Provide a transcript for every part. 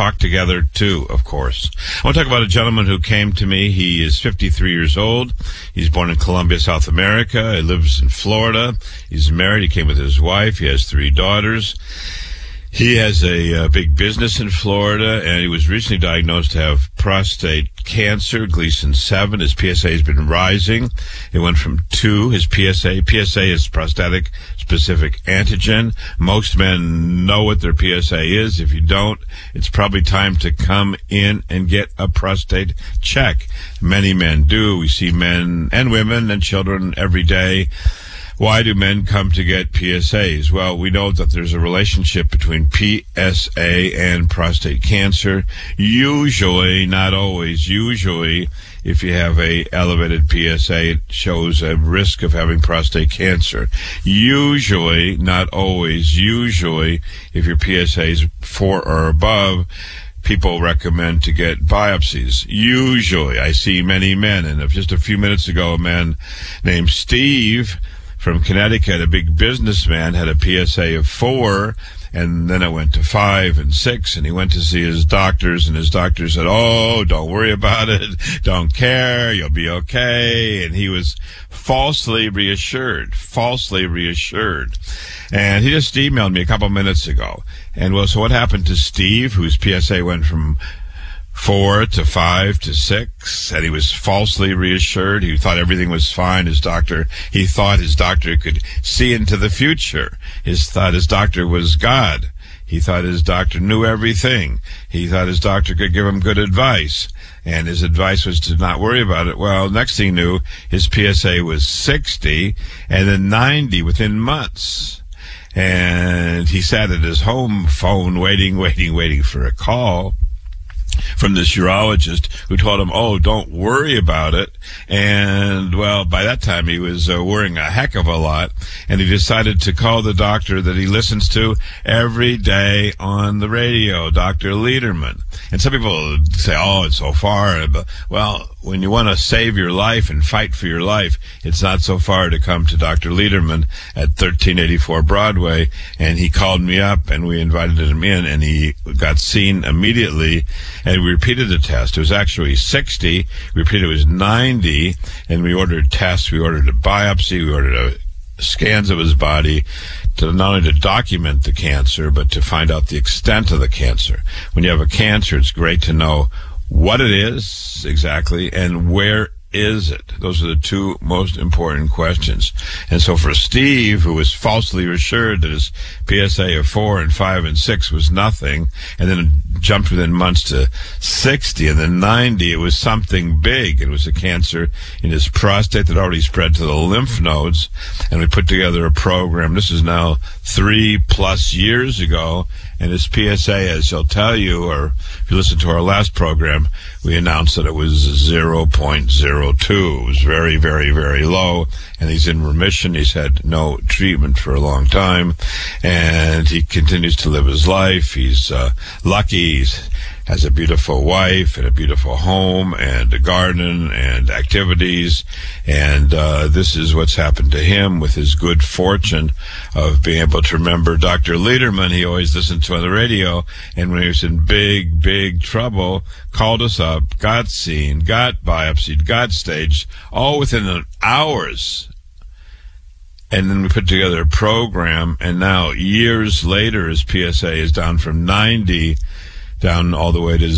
talk together, too, of course. I want to talk about a gentleman who came to me. He is 53 years old. He's born in Colombia, South America. He lives in Florida. He's married. He came with his wife. He has 3 daughters. He has a big business in Florida, and he was recently diagnosed to have prostate cancer, Gleason 7. His PSA has been rising. It went from 2, his PSA. PSA is prostatic specific antigen. Most men know what their PSA is. If you don't, it's probably time to come in and get a prostate check. Many men do. We see men and women and children every day. Why do men come to get PSAs? Well, we know that there's a relationship between PSA and prostate cancer. Usually, not always, usually, if you have a elevated PSA, it shows a risk of having prostate cancer. Usually, not always, usually, if your PSA is 4 or above, people recommend to get biopsies. Usually, I see many men, and just a few minutes ago, a man named Steve from Connecticut, a big businessman, had a PSA of 4, and then it went to 5 and 6, and he went to see his doctors, and his doctor said, "Oh, don't worry about it, don't care, you'll be okay," and he was falsely reassured. And he just emailed me a couple minutes ago. And well, so what happened to Steve, whose PSA went from 4 to 5 to 6, and he was falsely reassured. He thought everything was fine. He thought his doctor could see into the future. He thought his doctor was God. He thought his doctor knew everything. He thought his doctor could give him good advice, and his advice was to not worry about it. Well, next thing he knew, his PSA was 60, and then 90 within months. And he sat at his home phone waiting for a call from this urologist who told him, "Oh, don't worry about it." And, well, by that time he was worrying a heck of a lot, and he decided to call the doctor that he listens to every day on the radio, Dr. Lederman. And some people say, "Oh, it's so far." But, well, when you want to save your life and fight for your life, it's not so far to come to Dr. Lederman at 1384 Broadway. And he called me up, and we invited him in, and he got seen immediately. And we repeated the test. It was actually 60. We repeated it was 90. And we ordered tests. We ordered a biopsy. We ordered scans of his body to not only to document the cancer, but to find out the extent of the cancer. When you have a cancer, it's great to know what it is exactly and where is it. Those are the 2 most important questions. And so for Steve, who was falsely assured that his PSA of 4 and 5 and 6 was nothing, and then jumped within months to 60 and then 90, it was something big. It was a cancer in his prostate that already spread to the lymph nodes. And we put together a program. This is now 3+ years ago. And his PSA, as he'll tell you, or if you listen to our last program, we announced that it was 0.02. It was very, very, very low. And he's in remission. He's had no treatment for a long time. And he continues to live his life. He's lucky. He has a beautiful wife and a beautiful home and a garden and activities. And this is what's happened to him with his good fortune of being able to remember Dr. Lederman. He always listened to on the radio, and when he was in big, big trouble, called us up, got seen, got biopsied, got staged, all within hours. And then we put together a program, and now years later, his PSA is down from 90 down all the way to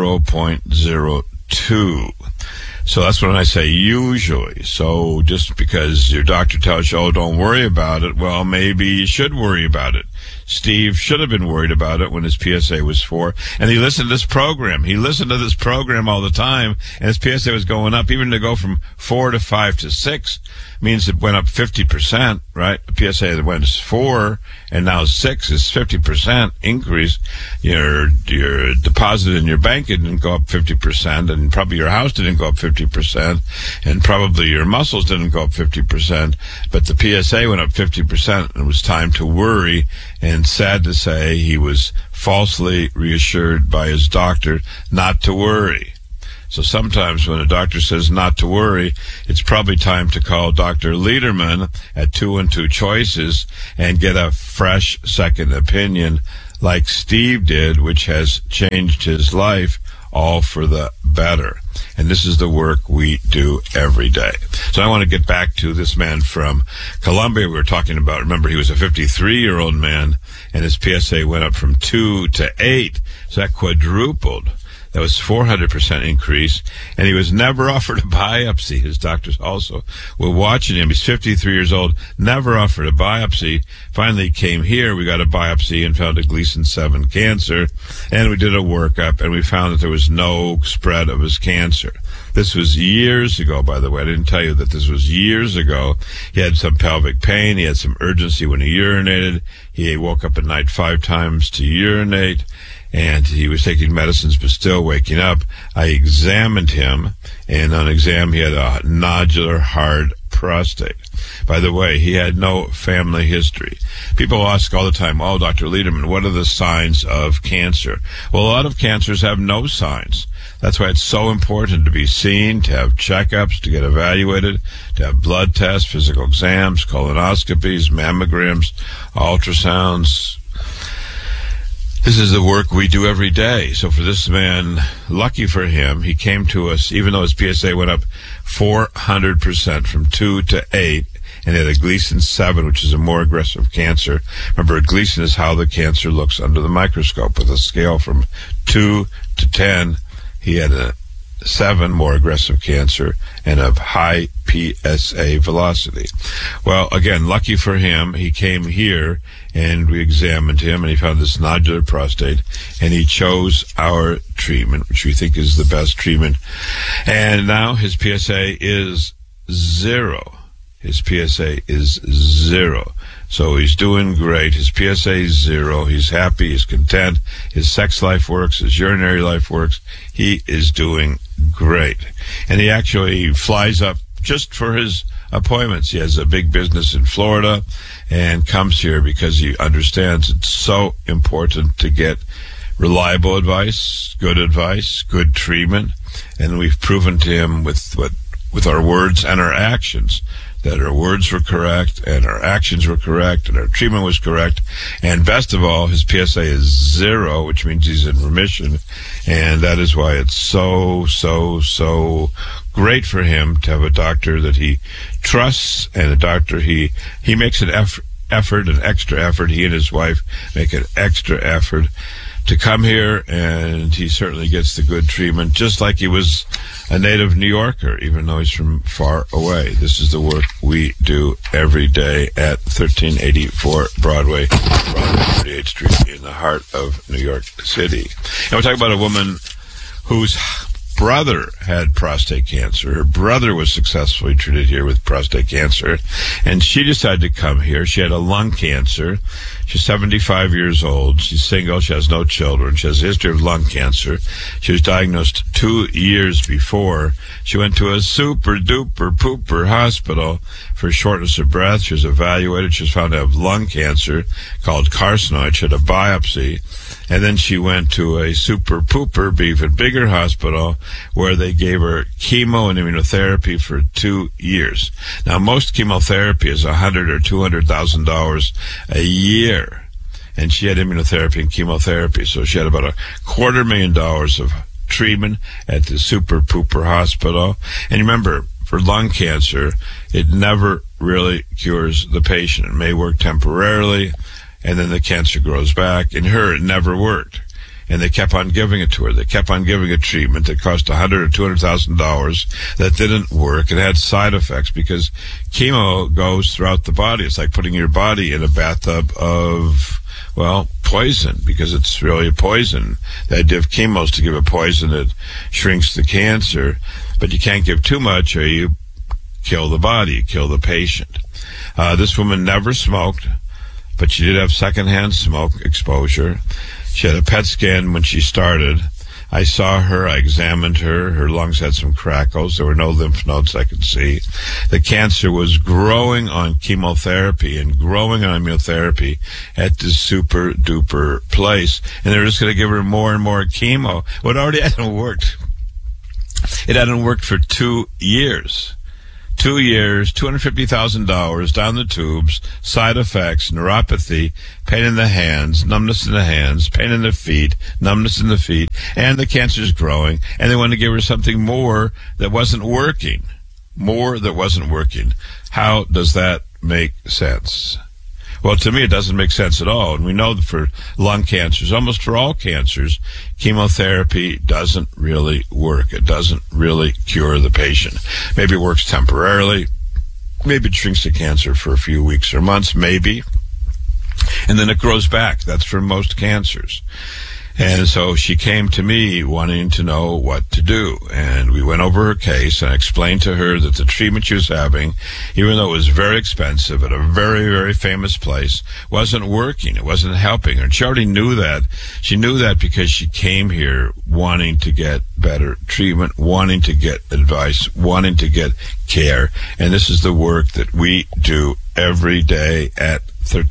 0.02. So that's when I say usually. So just because your doctor tells you, "Oh, don't worry about it," well, maybe you should worry about it. Steve should have been worried about it when his PSA was 4. And he listened to this program. He listened to this program all the time, and his PSA was going up. Even to go from 4 to 5 to 6 means it went up 50%, right? The PSA that went 4 and now 6 is 50% increase. Your deposit in your bank didn't go up 50%, and probably your house didn't go up 50%, and probably your muscles didn't go up 50%, but the PSA went up 50%, and it was time to worry. And sad to say, he was falsely reassured by his doctor not to worry. So sometimes when a doctor says not to worry, it's probably time to call Dr. Lederman at 2 and 2 Choices and get a fresh second opinion like Steve did, which has changed his life, all for the better. And this is the work we do every day. So I want to get back to this man from Colombia we were talking about. Remember, he was a 53-year-old man, and his PSA went up from 2 to 8. So that quadrupled. That was 400% increase, and he was never offered a biopsy. His doctors also were watching him. He's 53 years old, never offered a biopsy. Finally came here, we got a biopsy and found a Gleason 7 cancer, and we did a workup, and we found that there was no spread of his cancer. This was years ago, by the way. I didn't tell you that this was years ago. He had some pelvic pain. He had some urgency when he urinated. He woke up at night 5 times to urinate. And he was taking medicines but still waking up. I examined him, and on exam he had a nodular hard prostate. By the way, he had no family history. People ask all the time, oh, Dr. Lederman, what are the signs of cancer? Well, a lot of cancers have no signs. That's why it's so important to be seen, to have checkups, to get evaluated, to have blood tests, physical exams, colonoscopies, mammograms, ultrasounds. This is the work we do every day. So for this man, lucky for him, he came to us, even though his PSA went up 400% from 2 to 8, and he had a Gleason 7, which is a more aggressive cancer. Remember, a Gleason is how the cancer looks under the microscope. With a scale from 2 to 10, he had a 7, more aggressive cancer, and a high PSA velocity. Well, again, lucky for him, he came here, and we examined him, and he found this nodular prostate, and he chose our treatment, which we think is the best treatment. And now his PSA is 0. His PSA is 0. So he's doing great. His PSA is 0. He's happy. He's content. His sex life works. His urinary life works. He is doing great. And he actually flies up just for his appointments. He has a big business in Florida and comes here because he understands it's so important to get reliable advice, good treatment. And we've proven to him with our words and our actions that our words were correct and our actions were correct and our treatment was correct. And best of all, his PSA is 0, which means he's in remission. And that is why it's so great for him to have a doctor that he trusts, and a doctor he makes an effort, an extra effort. He and his wife make an extra effort to come here, and he certainly gets the good treatment, just like he was a native New Yorker, even though he's from far away. This is the work we do every day at 1384 Broadway 38th Street in the heart of New York City. And we're talking about a woman whose brother had prostate cancer. Her brother was successfully treated here with prostate cancer, and she decided to come here. She had a lung cancer. She's 75 years old. She's single. She has no children. She has a history of lung cancer. She was diagnosed 2 years before. She went to a super-duper pooper hospital for shortness of breath. She was evaluated. She was found to have lung cancer called carcinoid. She had a biopsy. And then she went to a super pooper, even bigger hospital where they gave her chemo and immunotherapy for 2 years. Now, most chemotherapy is $100,000 or $200,000 a year. And she had immunotherapy and chemotherapy. So she had about $250,000 of treatment at the super pooper hospital. And remember, for lung cancer, it never really cures the patient. It may work temporarily, and then the cancer grows back. In her, it never worked. And they kept on giving it to her. They kept on giving a treatment that cost $100,000 or $200,000 that didn't work. It had side effects because chemo goes throughout the body. It's like putting your body in a bathtub of, well, poison, because it's really a poison. The idea of chemo is to give a poison that shrinks the cancer, but you can't give too much or you kill the body, you kill the patient. This woman never smoked, but she did have secondhand smoke exposure. She had a PET scan when she started. I saw her. I examined her. Her lungs had some crackles. There were no lymph nodes I could see. The cancer was growing on chemotherapy and growing on immunotherapy at this super-duper place. And they were just going to give her more and more chemo. Well, it already hadn't worked. It hadn't worked for 2 years. 2 years, $250,000 down the tubes, side effects, neuropathy, pain in the hands, numbness in the hands, pain in the feet, numbness in the feet, and the cancer's growing, and they want to give her something more that wasn't working. More that wasn't working. How does that make sense? Well, to me, it doesn't make sense at all. And we know that for lung cancers, almost for all cancers, chemotherapy doesn't really work. It doesn't really cure the patient. Maybe it works temporarily. Maybe it shrinks the cancer for a few weeks or months, maybe. And then it grows back. That's for most cancers. And so she came to me wanting to know what to do. And we went over her case, and I explained to her that the treatment she was having, even though it was very expensive at a very, very famous place, wasn't working. It wasn't helping her. And she already knew that. She knew that because she came here wanting to get better treatment, wanting to get advice, wanting to get care. And this is the work that we do every day at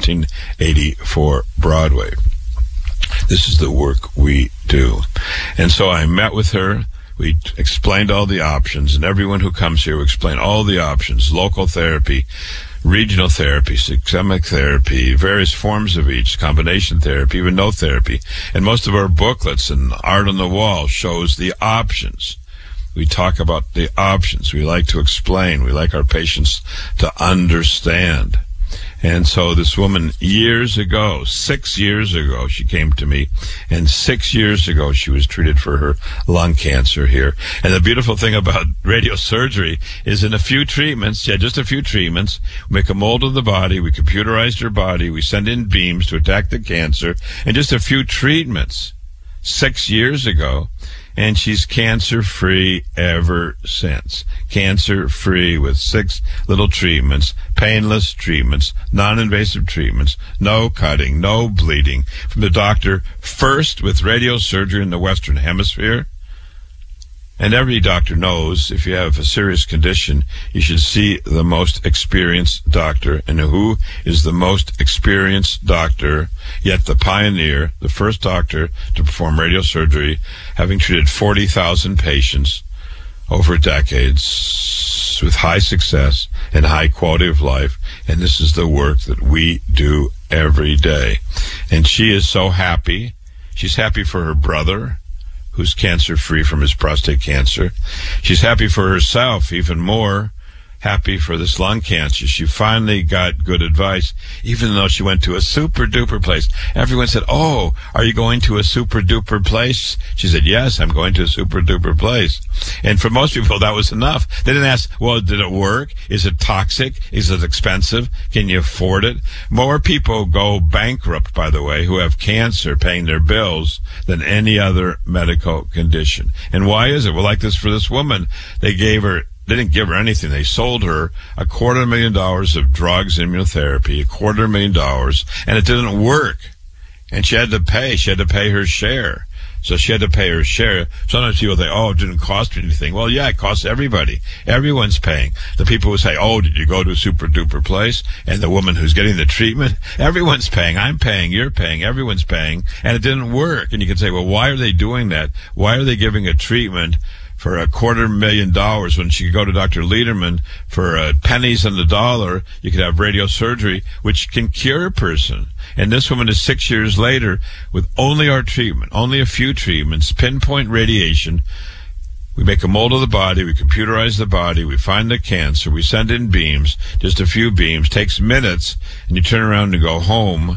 1384 Broadway. This is the work we do. And so I met with her. We explained all the options, and everyone who comes here, we explain all the options: local therapy, regional therapy, systemic therapy, various forms of each, combination therapy, even no therapy. And most of our booklets and art on the wall shows the options. We talk about the options. We like to explain. We like our patients to understand. And so this woman, years ago, 6 years ago, she came to me, and 6 years ago she was treated for her lung cancer here. And the beautiful thing about radiosurgery is in a few treatments, just a few treatments, we make a mold of the body, we computerized her body, we send in beams to attack the cancer, and just a few treatments 6 years ago, and she's cancer-free ever since. Cancer-free with 6 little treatments, painless treatments, non-invasive treatments, no cutting, no bleeding. From the doctor, first with radiosurgery in the Western Hemisphere. And every doctor knows if you have a serious condition, you should see the most experienced doctor. And who is the most experienced doctor, yet the pioneer, the first doctor to perform radiosurgery, having treated 40,000 patients over decades with high success and high quality of life. And this is the work that we do every day. And she is so happy. She's happy for her brother, who's cancer-free from his prostate cancer. She's happy for herself, even more happy for this lung cancer. She finally got good advice, even though she went to a super-duper place. Everyone said, "Oh, are you going to a super-duper place?" She said, "Yes, I'm going to a super-duper place." And for most people, that was enough. They didn't ask, well, did it work? Is it toxic? Is it expensive? Can you afford it? More people go bankrupt, by the way, who have cancer paying their bills than any other medical condition. And why is it? Well, like this for this woman, they didn't give her anything. They sold her $250,000 of drugs, immunotherapy, $250,000, and it didn't work. And she had to pay her share. So she had to pay her share. Sometimes people say, "Oh, it didn't cost me anything." Well, yeah, it costs everybody. Everyone's paying. The people who say, "Oh, did you go to a super duper place?" And the woman who's getting the treatment, everyone's paying. I'm paying. You're paying. Everyone's paying. And it didn't work. And you can say, well, why are they doing that? Why are they giving a treatment for $250,000 when she could go to Dr. Lederman for pennies on the dollar? You could have radiosurgery, which can cure a person. And this woman is 6 years later with only our treatment, only a few treatments, pinpoint radiation. We make a mold of the body, we computerize the body, we find the cancer, we send in beams, just a few beams, takes minutes, and you turn around and go home.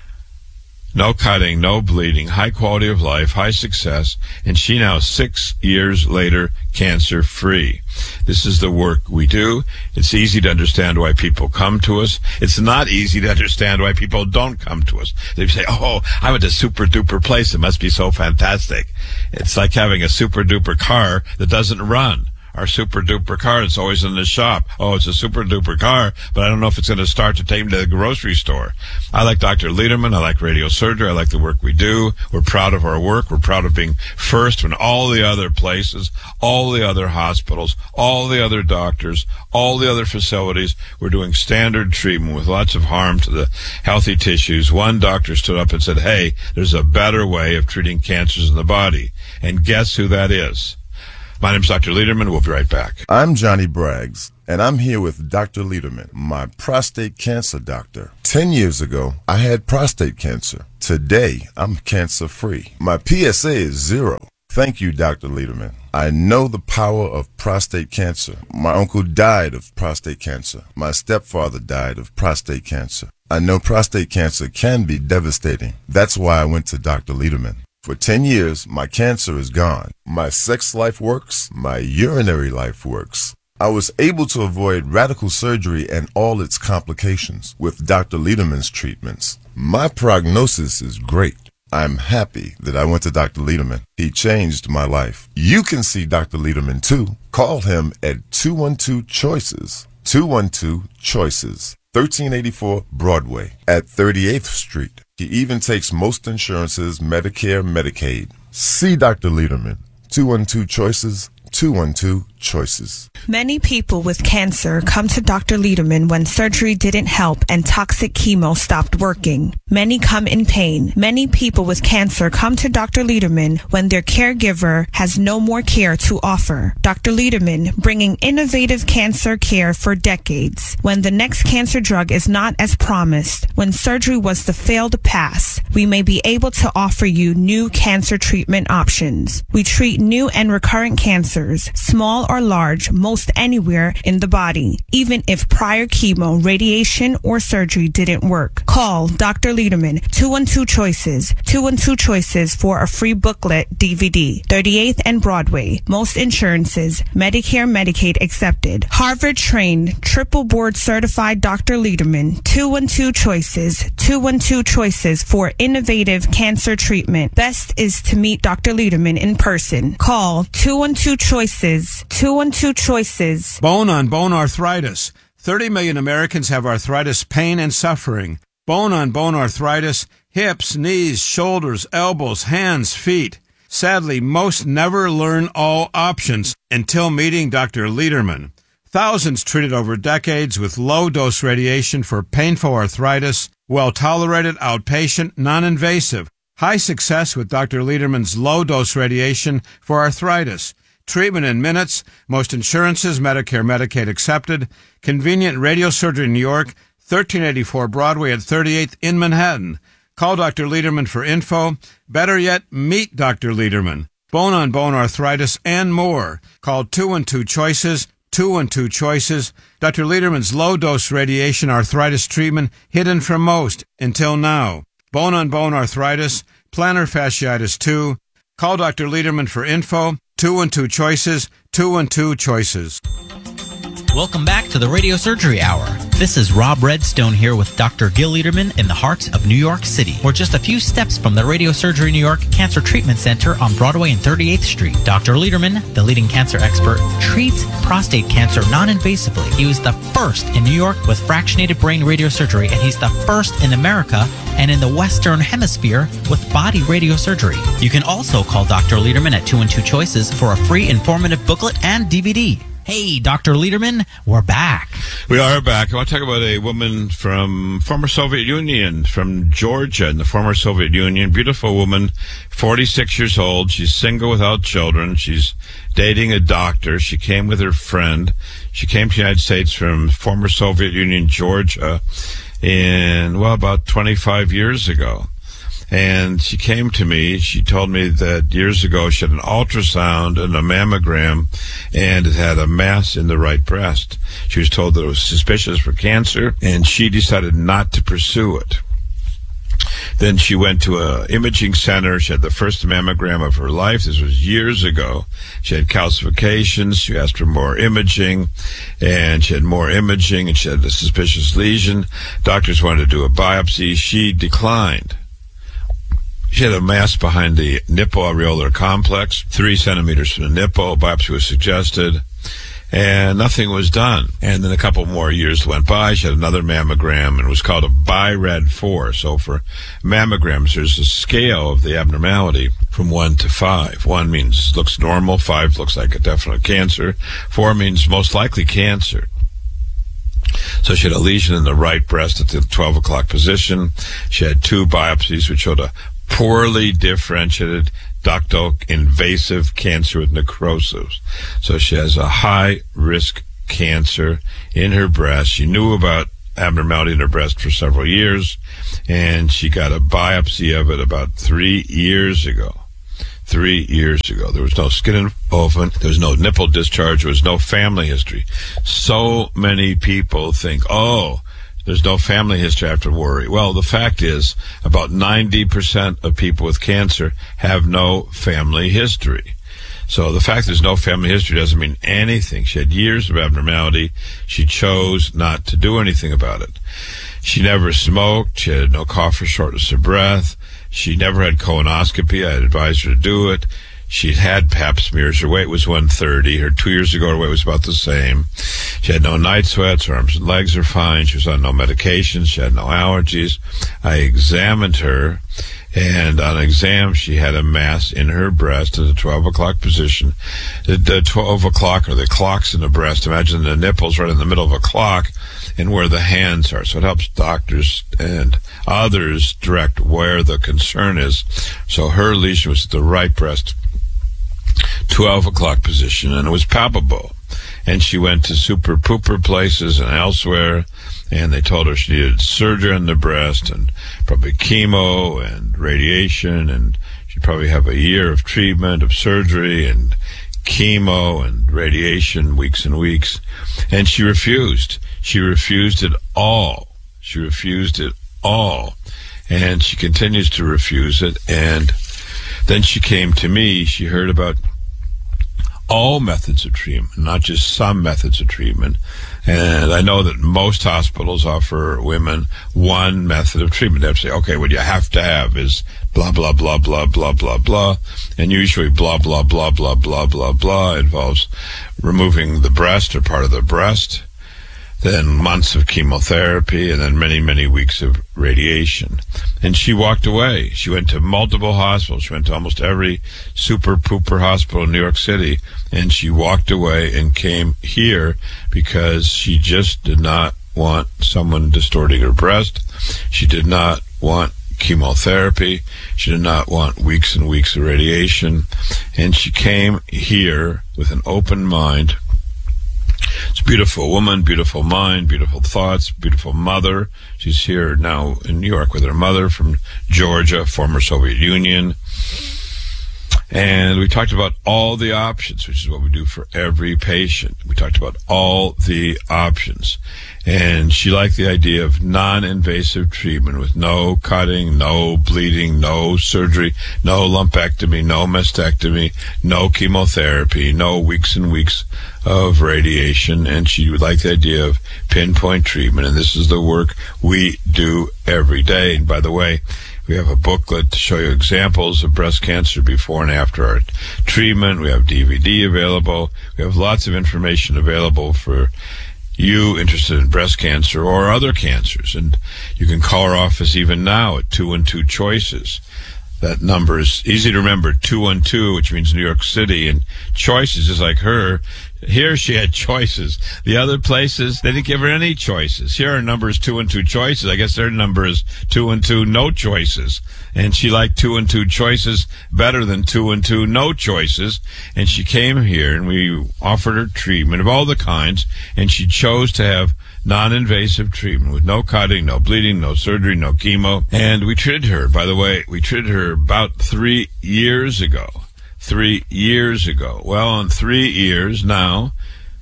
No cutting, no bleeding, high quality of life, high success, and she now 6 years later, cancer-free. This is the work we do. It's easy to understand why people come to us. It's not easy to understand why people don't come to us. They say, "Oh, I went to super-duper place. It must be so fantastic." It's like having a super-duper car that doesn't run. Our super-duper car is always in the shop. Oh, it's a super-duper car, but I don't know if it's going to start to take me to the grocery store. I like Dr. Lederman. I like radiosurgery. I like the work we do. We're proud of our work. We're proud of being first when all the other places, all the other hospitals, all the other doctors, all the other facilities were doing standard treatment with lots of harm to the healthy tissues. One doctor stood up and said, "Hey, there's a better way of treating cancers in the body." And guess who that is? My name's Dr. Lederman. We'll be right back. I'm Johnny Braggs, and I'm here with Dr. Lederman, my prostate cancer doctor. 10 years ago, I had prostate cancer. Today, I'm cancer-free. My PSA is 0. Thank you, Dr. Lederman. I know the power of prostate cancer. My uncle died of prostate cancer. My stepfather died of prostate cancer. I know prostate cancer can be devastating. That's why I went to Dr. Lederman. For 10 years, my cancer is gone. My sex life works. My urinary life works. I was able to avoid radical surgery and all its complications with Dr. Lederman's treatments. My prognosis is great. I'm happy that I went to Dr. Lederman. He changed my life. You can see Dr. Lederman too. Call him at 212-CHOICES. 212-CHOICES. 1384 Broadway at 38th Street. He even takes most insurances, Medicare, Medicaid. See Dr. Lederman. 212-CHOICES. 212-CHOICES. Many people with cancer come to Dr. Lederman when surgery didn't help and toxic chemo stopped working. Many come in pain. Many people with cancer come to Dr. Lederman when their caregiver has no more care to offer. Dr. Lederman, bringing innovative cancer care for decades. When the next cancer drug is not as promised, when surgery was the failed pass, we may be able to offer you new cancer treatment options. We treat new and recurrent cancers, small or large, most anywhere in the body, even if prior chemo, radiation, or surgery didn't work. Call Dr. Lederman, 212-CHOICES, 212-CHOICES for a free booklet DVD, 38th and Broadway, most insurances, Medicare, Medicaid accepted. Harvard-trained, triple board certified Dr. Lederman, 212-CHOICES, 212-CHOICES for innovative cancer treatment. Best is to meet Dr. Lederman in person. Call 212-CHOICES, 212-CHOICES. Bone on bone arthritis. 30 million Americans have arthritis pain and suffering. Bone on bone arthritis, hips, knees, shoulders, elbows, hands, feet. Sadly, most never learn all options until meeting Dr. Lederman. Thousands treated over decades with low-dose radiation for painful arthritis, well-tolerated, outpatient, non-invasive. High success with Dr. Lederman's low-dose radiation for arthritis. Treatment in minutes, most insurances, Medicare, Medicaid accepted. Convenient radiosurgery in New York, 1384 Broadway at 38th in Manhattan. Call Dr. Lederman for info. Better yet, meet Dr. Lederman. Bone on bone arthritis and more. Call 212-CHOICES, 212-CHOICES. Dr. Lederman's low-dose radiation arthritis treatment hidden from most until now. Bone on bone arthritis, plantar fasciitis 2. Call Dr. Lederman for info. 212-CHOICES, 212-CHOICES. Welcome back to the Radio Surgery Hour. This is Rob Redstone here with Dr. Gil Lederman in the heart of New York City. We're just a few steps from the Radio Surgery New York Cancer Treatment Center on Broadway and 38th Street. Dr. Lederman, the leading cancer expert, treats prostate cancer non-invasively. He was the first in New York with fractionated brain radiosurgery, and he's the first in America and in the Western Hemisphere with body radiosurgery. You can also call Dr. Lederman at 212-CHOICES for a free informative booklet and DVD. Hey, Dr. Lederman, we're back. We are back. I want to talk about a woman from former Soviet Union, from Georgia in the former Soviet Union. Beautiful woman, 46 years old. She's single without children. She's dating a doctor. She came with her friend. She came to the United States from former Soviet Union, Georgia, about 25 years ago. And she came to me. She told me that years ago she had an ultrasound and a mammogram and it had a mass in the right breast. She was told that it was suspicious for cancer, and she decided not to pursue it. Then she went to an imaging center. She had the first mammogram of her life. This was years ago. She had calcifications. She asked for more imaging, and she had more imaging, and she had a suspicious lesion. Doctors wanted to do a biopsy. She declined. She had a mass behind the nipple areolar complex, 3 centimeters from the nipple. Biopsy was suggested, and nothing was done. And then a couple more years went by. She had another mammogram, and it was called a BI-RAD-4. So for mammograms, there's a scale of the abnormality from 1 to 5. 1 means looks normal. 5 looks like a definite cancer. 4 means most likely cancer. So she had a lesion in the right breast at the 12 o'clock position. She had 2 biopsies which showed a poorly differentiated ductal invasive cancer with necrosis. So she has a high-risk cancer in her breast. She knew about abnormality in her breast for several years, and she got a biopsy of it about 3 years ago. 3 years ago. There was no skin involvement. There was no nipple discharge. There was no family history. So many people think, there's no family history, I have to worry. Well, the fact is, about 90% of people with cancer have no family history. So the fact there's no family history doesn't mean anything. She had years of abnormality. She chose not to do anything about it. She never smoked. She had no cough or shortness of breath. She never had colonoscopy. I had advised her to do it. She'd had pap smears. Her weight was 130. 2 years ago, her weight was about the same. She had no night sweats. Her arms and legs are fine. She was on no medications. She had no allergies. I examined her, and on exam, she had a mass in her breast at the 12 o'clock position. The 12 o'clock are the clocks in the breast. Imagine the nipples right in the middle of a clock and where the hands are. So it helps doctors and others direct where the concern is. So her lesion was at the right breast, 12 o'clock position, and it was palpable. And she went to super pooper places and elsewhere, and they told her she needed surgery on the breast and probably chemo and radiation, and she'd probably have a year of treatment, of surgery and chemo and radiation, weeks and weeks. And she refused. She refused it all. She refused it all. And she continues to refuse it. And then she came to me. She heard about all methods of treatment, not just some methods of treatment. And I know that most hospitals offer women one method of treatment. They have to say, okay, what you have to have is blah, blah, blah, blah, blah, blah, blah. And usually blah, blah, blah, blah, blah, blah, blah involves removing the breast or part of the breast, then months of chemotherapy, and then many, many weeks of radiation. And she walked away. She went to multiple hospitals. She went to almost every super pooper hospital in New York City, and she walked away and came here because she just did not want someone distorting her breast. She did not want chemotherapy. She did not want weeks and weeks of radiation. And she came here with an open mind. It's a beautiful woman, beautiful mind, beautiful thoughts, beautiful mother. She's here now in New York with her mother from Georgia, former Soviet Union. And we talked about all the options, which is what we do for every patient. We talked about all the options. And she liked the idea of non-invasive treatment with no cutting, no bleeding, no surgery, no lumpectomy, no mastectomy, no chemotherapy, no weeks and weeks of radiation. And she would like the idea of pinpoint treatment. And this is the work we do every day. And by the way, we have a booklet to show you examples of breast cancer before and after our treatment. We have DVD available. We have lots of information available for you interested in breast cancer or other cancers. And you can call our office even now at 212 Choices. That number is easy to remember, 212, which means New York City, and choices is like her. Here she had choices. The other places, they didn't give her any choices. Here our number is 212 Choices. I guess their number is 212 No Choices. And she liked 212 Choices better than 212 No Choices. And she came here and we offered her treatment of all the kinds, and she chose to have non-invasive treatment with no cutting, no bleeding, no surgery, no chemo. And we treated her, by the way, we treated her about 3 years ago. 3 years ago. Well, in 3 years now,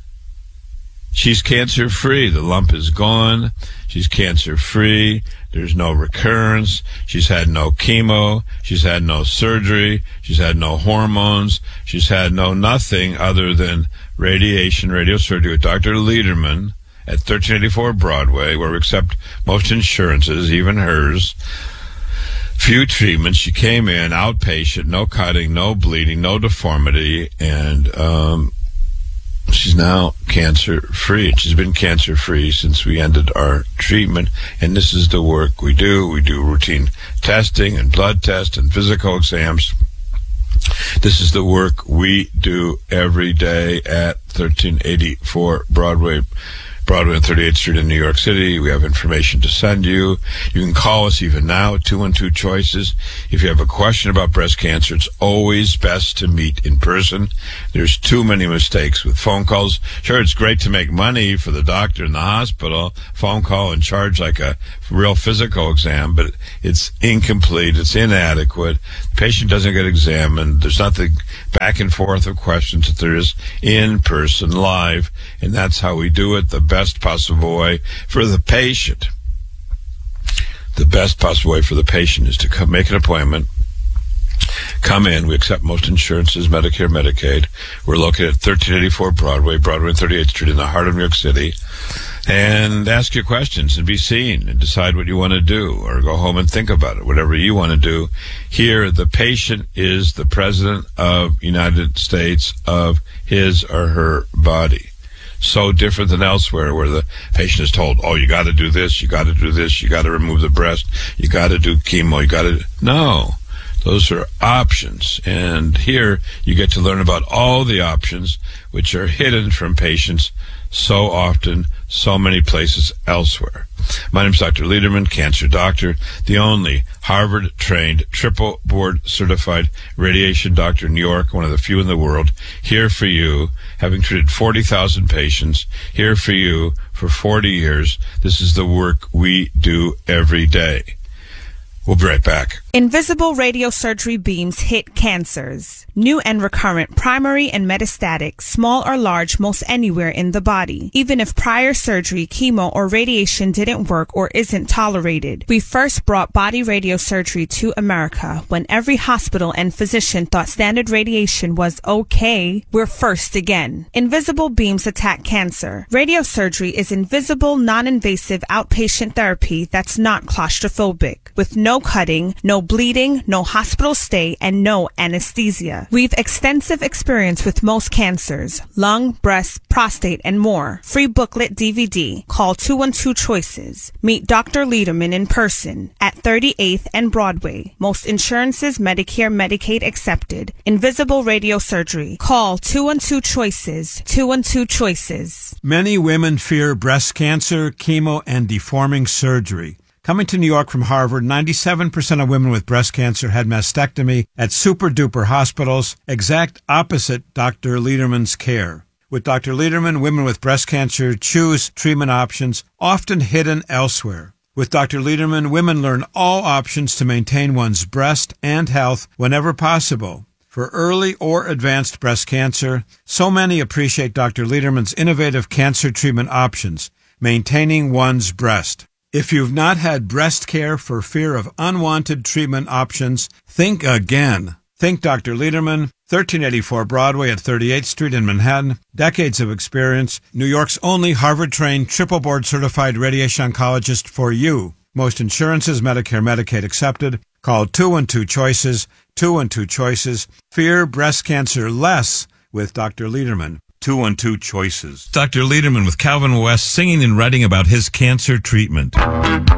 she's cancer-free. The lump is gone. She's cancer-free. There's no recurrence. She's had no chemo. She's had no surgery. She's had no hormones. She's had no nothing other than radiation, radiosurgery with Dr. Lederman at 1384 Broadway, where we accept most insurances, even hers. Few treatments. She came in outpatient, no cutting, no bleeding, no deformity, and she's now cancer-free. She's been cancer-free since we ended our treatment, and this is the work we do. We do routine testing and blood tests and physical exams. This is the work we do every day at 1384 Broadway. Broadway and 38th Street in New York City. We have information to send you. You can call us even now at 212-CHOICES. If you have a question about breast cancer, it's always best to meet in person. There's too many mistakes with phone calls. Sure, it's great to make money for the doctor in the hospital, phone call and charge like a real physical exam, but it's incomplete, it's inadequate. The patient doesn't get examined. There's nothing back and forth of questions that there is in person, live, and that's how we do it the best possible way for the patient. The best possible way for the patient is to come make an appointment. Come in. We accept most insurances, Medicare, Medicaid. We're located at 1384 Broadway and 38th Street in the heart of New York City. And ask your questions and be seen and decide what you want to do, or go home and think about it, whatever you want to do. Here, the patient is the president of United States of his or her body. So different than elsewhere, where the patient is told, oh, you got to do this, you got to do this, you got to remove the breast, you got to do chemo, you got to... No. Those are options. And here you get to learn about all the options which are hidden from patients so often, so many places elsewhere. My name is Dr. Lederman, cancer doctor, the only Harvard-trained, triple board-certified radiation doctor in New York, one of the few in the world, here for you, having treated 40,000 patients, here for you for 40 years. This is the work we do every day. We'll be right back. Invisible radiosurgery beams hit cancers. New and recurrent, primary and metastatic, small or large, most anywhere in the body. Even if prior surgery, chemo, or radiation didn't work or isn't tolerated. We first brought body radiosurgery to America when every hospital and physician thought standard radiation was okay. We're first again. Invisible beams attack cancer. Radiosurgery is invisible, non-invasive outpatient therapy that's not claustrophobic, with no cutting, no bleeding, no hospital stay, and no anesthesia. We've extensive experience with most cancers, lung, breast, prostate, and more. Free booklet DVD. Call 212-CHOICES. Meet Dr. Lederman in person at 38th and Broadway. Most insurances, Medicare, Medicaid accepted. Invisible radiosurgery. Call 212-CHOICES. 212-CHOICES. Many women fear breast cancer, chemo, and deforming surgery. Coming to New York from Harvard, 97% of women with breast cancer had mastectomy at super-duper hospitals, exact opposite Dr. Lederman's care. With Dr. Lederman, women with breast cancer choose treatment options often hidden elsewhere. With Dr. Lederman, women learn all options to maintain one's breast and health whenever possible. For early or advanced breast cancer, so many appreciate Dr. Lederman's innovative cancer treatment options, maintaining one's breast. If you've not had breast care for fear of unwanted treatment options, think again. Think Dr. Lederman, 1384 Broadway at 38th Street in Manhattan. Decades of experience. New York's only Harvard-trained, triple board-certified radiation oncologist for you. Most insurances, Medicare, Medicaid accepted. Call 212-CHOICES, 212-CHOICES. Fear breast cancer less with Dr. Lederman. 212-CHOICES. Dr. Lederman with Calvin West singing and writing about his cancer treatment.